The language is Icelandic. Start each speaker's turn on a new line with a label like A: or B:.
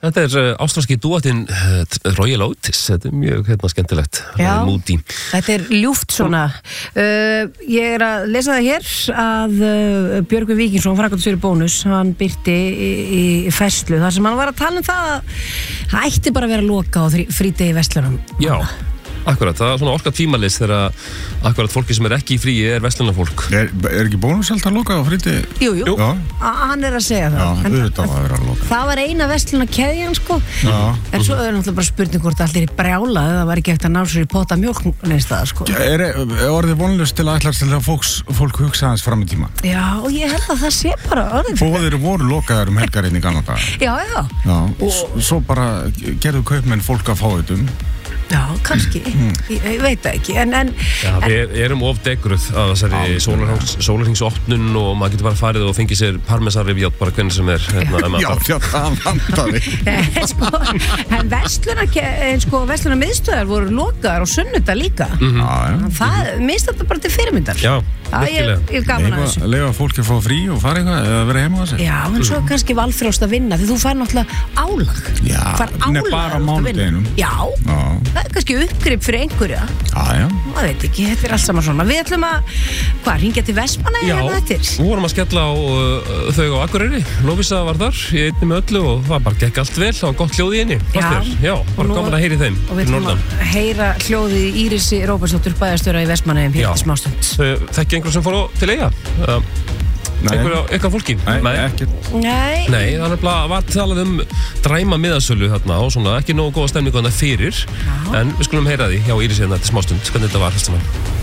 A: Þetta ástralski dúatinn Royal Otis, þetta mjög skemmtilegt.
B: Já,
A: Moody.
B: þetta ljúft svona. Ég að lesa það hér að Björgvin Víkingsson, framkvæmdastjóri Bónus, hann birti í færslu þar sem hann var að tala það að það ætti bara að vera loka á frídegi verslunum.
A: Já. Akkurat, það svona orka tímalis þegar akkurat fólki sem ekki í fríi verslunarfólk.
C: Er ekki Bónus alltaf að loka á fríti?
B: Jú. Hann að segja það.
C: Já, auðvitað að vera að loka.
B: Það var eina verslunarkeðjan sko. Já. En svo náttúrulega bara spurning hvort allir í brjála, það var ekki eftir að ná sér í pota mjólk neins staðar sko.
C: Er orðið vonlust til að ætlast til að fólk hugsa hans fram í tíma?
B: Já, og ég held að það sé bara orðið.
C: Bóðir voru lokaðar helgarinn í gamla daga.
B: Já.
C: Og svo bara gerðu kaupmenn fólk að fá þetta
B: Já, kannski, ég veit það ekki
A: Já, við erum of degruð að þessari sólarhringsopnun og maður getur bara farið og fengið sér parmesanrifjátt bara hvernig sem
C: Já, það vantaði
B: En verslunarmiðstöðar voru lokaðar á sunnudag líka Það minnst þetta bara til fyrirmyndar
A: Já, virkilega
B: Ég er gaman að þessu
C: Leifa fólki að fá frí og fara eitthvað eða vera heima á þessu
B: Já, en svo kannski valfrjóst að vinna því þú fær náttúrulega álag
C: Já, bara á mánudeginum
B: Já, það er kannski uppgrip fyrir einhverja
C: Já
B: Það veit ekki, þetta er allt saman svona Við ætlum að, hringja til Vestmannaeyja
A: Já, við vorum að skella á þau á Akureyri Lóvísa var þar, ég einni með öllu og það bara gekk allt vel, það var gott hljóð í henni Já, bara gaman að heyri þeim
B: Og við ætlum að heyra hljóði í Írisi Róbertsdóttur bæjarstjóra í Vestmannaeyjum hér til smástund
A: Þekki einhver sem fór til Eyja? Eitthvað fólki?
C: Nei, ekkert
A: Nei, þannig að var talað dræma miðasölu þarna og svona ekki nógu góða stemningu þarna fyrir En við skulum heyra því hjá Írisi hérna til smástund hvernig þetta var